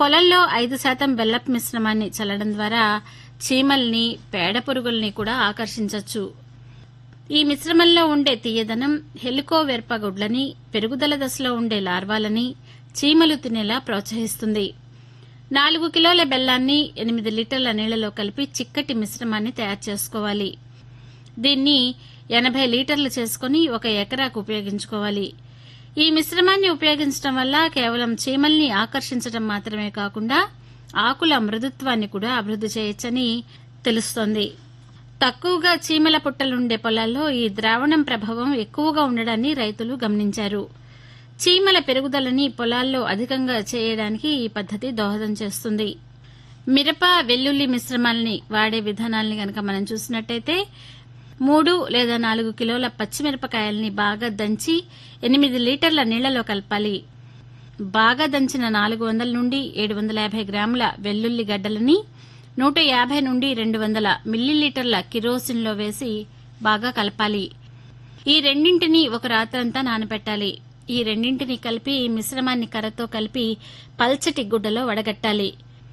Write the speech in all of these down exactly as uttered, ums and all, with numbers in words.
పొలంలో ఐదు శాతం బెల్లపు మిశ్రమాన్ని చల్లడం ద్వారా చీమల్ని, పేడ పురుగుల్ని కూడా ఆకర్షించవచ్చు. ఈ మిశ్రమంలో ఉండే తీయదనం హెలికోవెర్ప గుడ్లని, పెరుగుదల దశలో ఉండే లార్వాలని చీమలు తినేలా ప్రోత్సహిస్తుంది. నాలుగు కిలోల బెల్లాన్ని ఎనిమిది లీటర్ల నీళ్లలో కలిపి చిక్కటి మిశ్రమాన్ని తయారు చేసుకోవాలి. దీన్ని ఎనభై లీటర్లు చేసుకుని ఒక ఎకరాకు ఉపయోగించుకోవాలి. ఈ మిశ్రమాన్ని ఉపయోగించడం వల్ల కేవలం చీమల్ని ఆకర్షించడం మాత్రమే కాకుండా ఆకుల మృదుత్వాన్ని కూడా అభివృద్ది చేయొచ్చని తెలుస్తోంది. తక్కువగా చీమల పుట్టలుండే పొలాల్లో ఈ ద్రావణం ప్రభావం ఎక్కువగా ఉండడాన్ని రైతులు గమనించారు. చీమల పెరుగుదలని పొలాల్లో అధికంగా చేయడానికి ఈ పద్దతి దోహదం చేస్తుంది. మిరప, వెల్లుల్లి మిశ్రమాలని వాడే విధానాల్ని గనక మనం చూసినట్టయితే మూడు లేదా నాలుగు కిలోల పచ్చిమిరపకాయల్ని బాగా దంచి ఎనిమిది లీటర్ల నీళ్లలో కలపాలి. బాగా దంచిన నాలుగు వందల నుండి ఏడు వందల యాభై గ్రాముల వెల్లుల్లి గడ్డలని నూట యాభై నుండి రెండు వందల మిల్లీలీటర్ల కిరోసిన్లో వేసి బాగా కలపాలి. ఈ రెండింటినీ ఒక రాత్రంతా నానబెట్టాలి. ఈ రెండింటినీ కలిపి మిశ్రమాన్ని కర్రతో కలిపి పల్చటి గుడ్డలో వడగట్టాలి.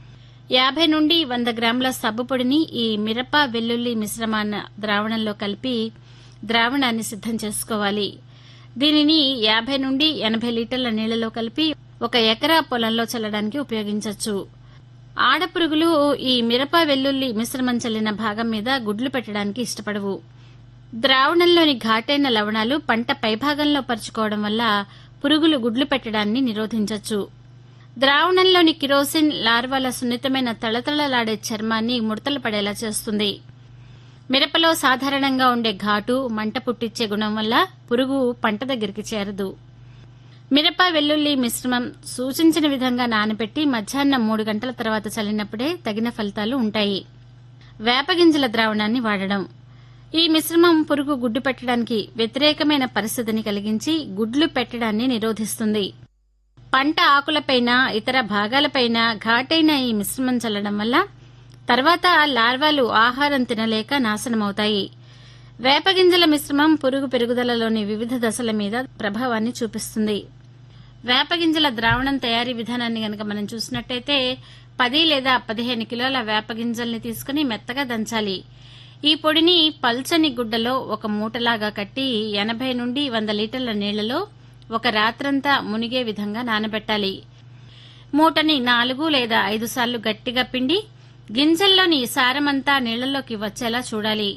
యాభై నుండి వంద గ్రాముల సబ్బు పొడిని ఈ మిరప, వెల్లుల్లి మిశ్రమాన్న ద్రావణంలో కలిపి ద్రావణాన్ని సిద్దం చేసుకోవాలి. దీనిని యాభై నుండి ఎనభై లీటర్ల నీళ్లలో కలిపి ఒక ఎకరా పొలంలో చల్లడానికి ఉపయోగించవచ్చు. ఆడపురుగులు ఈ మిరప, వెల్లుల్లి మిశ్రమం చల్లిన భాగం మీద గుడ్లు పెట్టడానికి ఇష్టపడవు. ద్రావణంలోని ఘాటైన లవణాలు పంట పైభాగంలో పరుచుకోవడం వల్ల పురుగులు గుడ్లు పెట్టడాన్ని నిరోధించవచ్చు. ద్రావణంలోని కిరోసిన్ లార్వాల సున్నితమైన తళతళలాడే చర్మాన్ని ముడతలు పడేలా చేస్తుంది. మిరపలో సాధారణంగా ఉండే ఘాటు, మంట పుట్టించే గుణం వల్ల పురుగు పంట దగ్గరికి చేరదు. మిరప, వెల్లుల్లి మిశ్రమం సూచించిన విధంగా నానబెట్టి మధ్యాహ్నం మూడు గంటల తర్వాత చల్లినప్పుడే తగిన ఫలితాలు ఉంటాయి. వేపగింజల ద్రావణాన్ని వాడడం. ఈ మిశ్రమం పురుగు గుడ్డు పెట్టడానికి వ్యతిరేకమైన పరిస్థితిని కలిగించి గుడ్లు పెట్టడాన్ని నిరోధిస్తుంది. పంట ఆకులపైన, ఇతర భాగాలపైన ఘాటైన ఈ మిశ్రమం చల్లడం వల్ల తర్వాత లార్వాలు ఆహారం తినలేక నాశనమవుతాయి. వేపగింజల మిశ్రమం పురుగు పెరుగుదలలోని వివిధ దశల మీద ప్రభావాన్ని చూపిస్తుంది. వేపగింజల ద్రావణం తయారీ విధానాన్ని గనక మనం చూసినట్టయితే పది లేదా పదిహేను కిలోల వేపగింజల్ని తీసుకుని మెత్తగా దంచాలి. ఈ పొడిని పల్చని గుడ్డలో ఒక మూటలాగా కట్టి ఎనభై నుండి వంద లీటర్ల నీళ్లలో ఒక రాత్రంతా మునిగే విధంగా నానబెట్టాలి. మూటని నాలుగు లేదా ఐదు సార్లు గట్టిగా పిండి గింజల్లోని సారమంతా నీళ్లలోకి వచ్చేలా చూడాలి.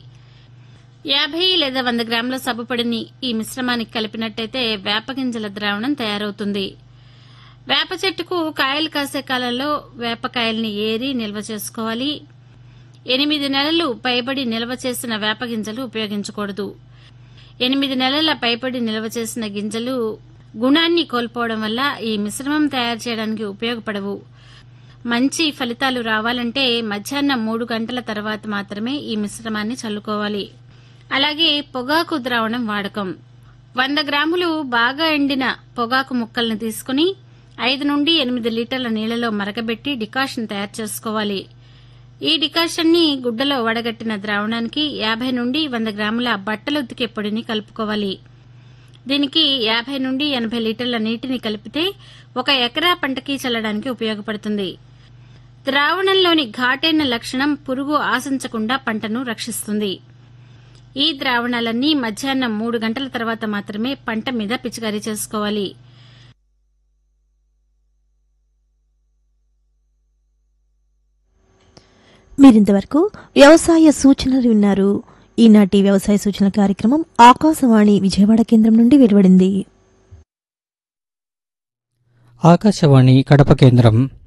యాభై లేదా వంద గ్రాముల సబ్బు పొడిని ఈ మిశ్రమానికి కలిపినట్టయితే వేపగింజల ద్రావణం తయారవుతుంది. వేప చెట్టుకు కాయలు కాసే కాలంలో వేపకాయల్ని ఏరి నిల్వ చేసుకోవాలి. ఎనిమిది నెలలు పైబడి నిల్వ చేసిన వేపగింజలు ఉపయోగించకూడదు. ఎనిమిది నెలల పైబడి నిల్వ చేసిన గింజలు గుణాన్ని కోల్పోవడం వల్ల ఈ మిశ్రమం తయారు చేయడానికి ఉపయోగపడవు. మంచి ఫలితాలు రావాలంటే మధ్యాహ్నం మూడు గంటల తర్వాత మాత్రమే ఈ మిశ్రమాన్ని చల్లుకోవాలి. అలాగే పొగాకు ద్రావణం వాడకం. వంద గ్రాములు బాగా ఎండిన పొగాకు ముక్కల్ని తీసుకుని ఐదు నుండి ఎనిమిది లీటర్ల నీళ్లలో మరగబెట్టి డికాషన్ తయారు చేసుకోవాలి. ఈ డికాషన్ ని గుడ్డలో వడగట్టిన ద్రావణానికి యాభై నుండి వంద గ్రాముల బట్టలు ఉతికే పొడిని కలుపుకోవాలి. దీనికి యాభై నుండి ఎనభై లీటర్ల నీటిని కలిపితే ఒక ఎకరా పంటకి చల్లడానికి ఉపయోగపడుతుంది. ద్రావణంలోని ఘాటైన లక్షణం పురుగు ఆశించకుండా పంటను రక్షిస్తుంది. ఈ ద్రావణాలన్నీ మధ్యాహ్నం మూడు గంటల తర్వాత మాత్రమే పంట మీద పిచికారీ చేసుకోవాలి. మీరింతవరకు వ్యవసాయ సూచనలు విన్నారు. ఈనాటి వ్యవసాయ సూచన కార్యక్రమం ఆకాశవాణి విజయవాడ కేంద్రం నుండి వెలువడింది. ఆకాశవాణి కడప కేంద్రం